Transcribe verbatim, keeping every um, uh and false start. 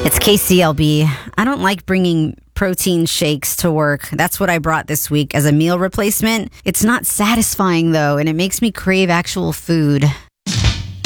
It's K C L B. I don't like bringing protein shakes to work. That's what I brought this week as a meal replacement. It's not satisfying, though, and it makes me crave actual food.